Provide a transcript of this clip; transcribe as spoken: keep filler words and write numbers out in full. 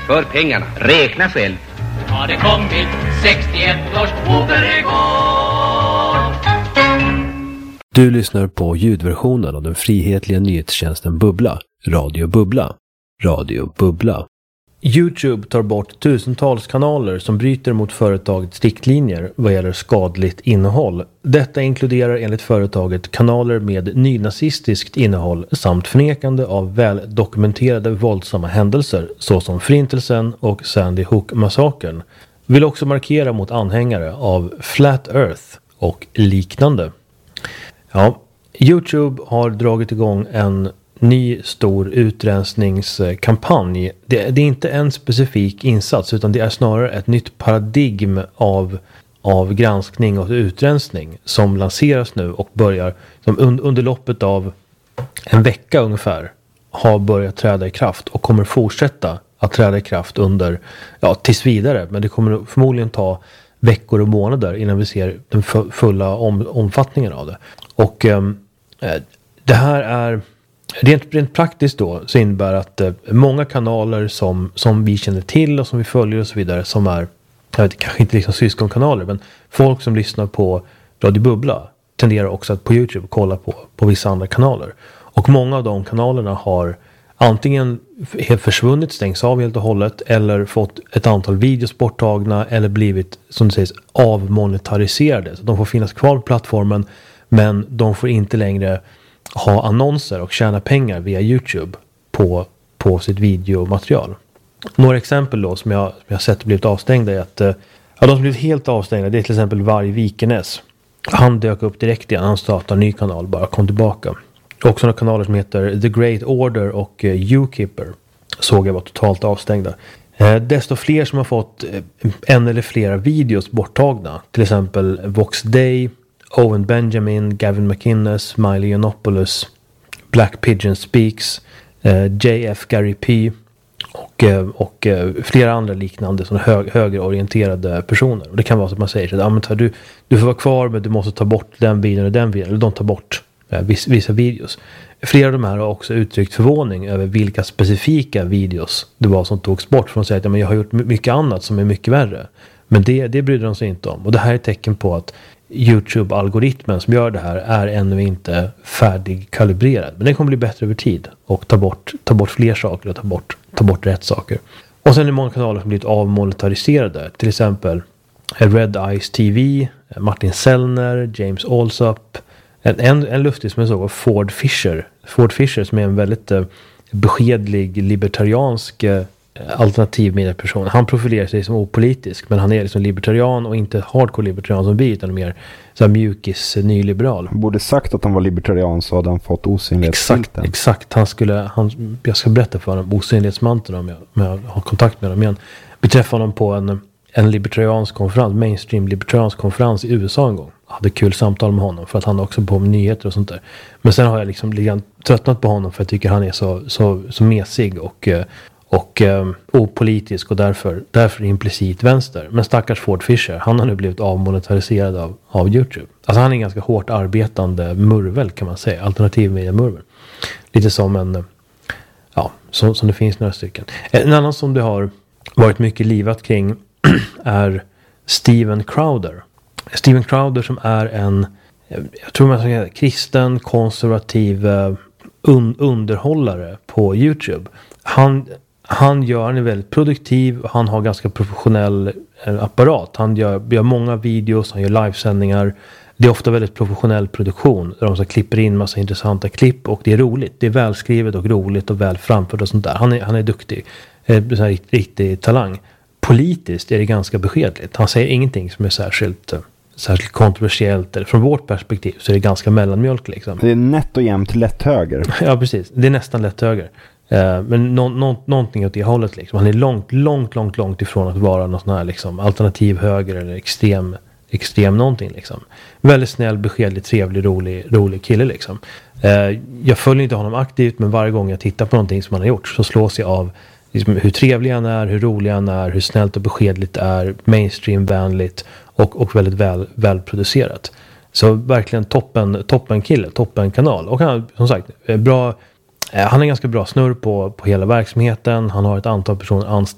för pengarna. Räkna själv. Har det kommit sextioett års pokerrekord? Du lyssnar på ljudversionen av den frihetliga nyhetstjänsten Bubbla. Radio Bubbla. Radio Bubbla. YouTube tar bort tusentals kanaler som bryter mot företagets riktlinjer vad gäller skadligt innehåll. Detta inkluderar enligt företaget kanaler med nynazistiskt innehåll samt förnekande av väl dokumenterade våldsamma händelser såsom Förintelsen och Sandy Hook-massakern. Vill också markera mot anhängare av Flat Earth och liknande. Ja, YouTube har dragit igång en ny stor utrensningskampanj. Det, det är inte en specifik insats utan det är snarare ett nytt paradigm av, av granskning och utrensning som lanseras nu och börjar som un, under loppet av en vecka ungefär har börjat träda i kraft och kommer fortsätta att träda i kraft under, ja, tills vidare, men det kommer förmodligen ta veckor och månader innan vi ser den fulla om, omfattningen av det. Och eh, det här är Rent, rent praktiskt då så innebär att eh, många kanaler som, som vi känner till och som vi följer och så vidare som är, jag vet, kanske inte liksom syskonkanaler, men folk som lyssnar på Radio Bubbla tenderar också att på YouTube kolla på, på vissa andra kanaler. Och många av de kanalerna har antingen helt försvunnit, stängs av helt och hållet, eller fått ett antal videos borttagna eller blivit, som det sägs, avmonetariserade. Så de får finnas kvar på plattformen, men de får inte längre ha annonser och tjäna pengar via YouTube på, på sitt videomaterial. Några exempel då som jag, som jag sett blivit avstängda är att ja, de som blivit helt avstängda, det är till exempel Varg Vikenäs. Han dök upp direkt igen, han startade en ny kanal, bara kom tillbaka. Också några kanaler som heter The Great Order och uh, Ukeeper såg jag var totalt avstängda. Eh, desto fler som har fått eh, en eller flera videos borttagna, till exempel Vox Day, Owen Benjamin, Gavin McInnes, Miley Yiannopoulos, Black Pigeon Speaks, eh, J F Gary P och, eh, och eh, flera andra liknande såna hög, högerorienterade personer. Och det kan vara så att man säger så att ah, men, du, du får vara kvar, men du måste ta bort den videon och den videon, eller de tar bort eh, vissa, vissa videos. Flera av de här har också uttryckt förvåning över vilka specifika videos det var som togs bort, för att säga att ja, men jag har gjort mycket annat som är mycket värre. Men det, det bryr de sig inte om. Och det här är ett tecken på att YouTube-algoritmen som gör det här är ännu inte färdigkalibrerad. Men den kommer bli bättre över tid och ta bort, ta bort fler saker och ta bort, ta bort rätt saker. Och sen är det många kanaler som blivit avmonetariserade. Till exempel Red Eyes T V, Martin Sellner, James Allsup. En, en, en lustig som jag såg var Ford Fisher. Ford Fisher som är en väldigt eh, beskedlig libertariansk eh, alternativ medieperson. Han profilerar sig som opolitisk, men han är liksom libertarian och inte hardcore libertarian som vi, utan mer så här mjukis nyliberal. Han borde sagt att han var libertarian, så hade han fått osynlighetsmanteln. Exakt, exakt. Han skulle, han, jag ska berätta för honom osynlighetsmanteln om jag, om jag har kontakt med honom igen. Beträffande honom på en, en libertariansk konferens, mainstream libertariansk konferens i U S A en gång. Jag hade kul samtal med honom för att han är också på nyheter och sånt där. Men sen har jag liksom lite tröttnat på honom för jag tycker han är så, så, så mesig och och eh, opolitisk och därför, därför implicit vänster. Men stackars Ford Fisher, han har nu blivit avmonetariserad av, av YouTube. Alltså han är en ganska hårt arbetande murvel kan man säga, alternativ media murvel. Lite som en, ja, som, som det finns några stycken. En annan som det har varit mycket livat kring är Steven Crowder. Steven Crowder som är en, jag tror man ska säga, kristen, konservativ un, underhållare på YouTube. Han Han gör, han är väldigt produktiv, han har ganska professionell eh, apparat. Han gör, gör många videos, han gör livesändningar. Det är ofta väldigt professionell produktion där de så klipper in massa intressanta klipp och det är roligt. Det är välskrivet och roligt och väl framfört och sånt där. Han är, han är duktig. Eh, så här, riktig, riktig talang. Politiskt är det ganska beskedligt. Han säger ingenting som är särskilt, särskilt kontroversiellt. Eller från vårt perspektiv så är det ganska mellanmjölk liksom. Det är nätt och jämnt lätt höger. Ja, precis. Det är nästan lätt höger. Men nå, nå, någonting åt det hållet liksom. Han är långt, långt, långt, långt ifrån att vara någon sån här liksom, alternativ höger eller extrem, extrem någonting liksom. Väldigt snäll, beskedlig, trevlig, rolig, rolig kille liksom. Jag följer inte honom aktivt, men varje gång jag tittar på någonting som han har gjort så slås jag av liksom, hur trevlig han är, hur rolig han är, hur snällt och beskedligt det är, mainstreamvänligt och, och väldigt väl, välproducerat. Så verkligen toppen, toppen kille, toppen kanal. Och han, som sagt, bra. Han har ganska bra snurr på, på hela verksamheten. Han har ett antal personer anställda